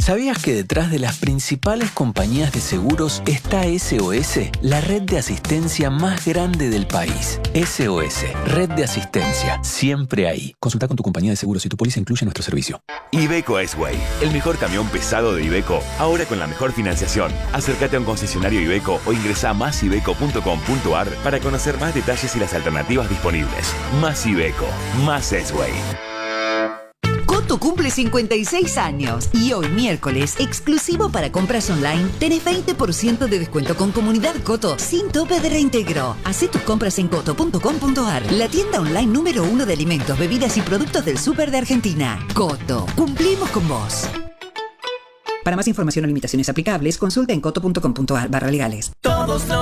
¿Sabías que detrás de las principales compañías de seguros está SOS, la red de asistencia más grande del país? SOS, red de asistencia, siempre ahí. Consulta con tu compañía de seguros si tu póliza incluye nuestro servicio. Iveco S-Way, el mejor camión pesado de Iveco, ahora con la mejor financiación. Acércate a un concesionario Iveco o ingresa a masiveco.com.ar para conocer más detalles y las alternativas disponibles. Más Iveco, más S-Way. Coto cumple 56 años y hoy miércoles, exclusivo para compras online, tenés 20% de descuento con Comunidad Coto sin tope de reintegro. Hacé tus compras en coto.com.ar, la tienda online número 1 de alimentos, bebidas y productos del súper de Argentina. Coto, cumplimos con vos. Para más información o limitaciones aplicables, consulta en coto.com.ar/legales. Todos los